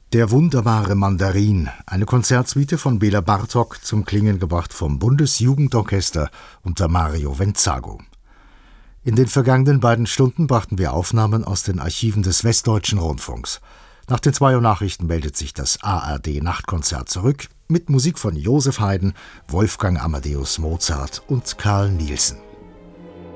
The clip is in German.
Der wunderbare Mandarin, eine Konzertsuite von Bela Bartok, zum Klingen gebracht vom Bundesjugendorchester unter Mario Venzago. In den vergangenen 2 Stunden brachten wir Aufnahmen aus den Archiven des Westdeutschen Rundfunks. Nach den 2 Uhr Nachrichten meldet sich das ARD-Nachtkonzert zurück mit Musik von Joseph Haydn, Wolfgang Amadeus Mozart und Carl Nielsen.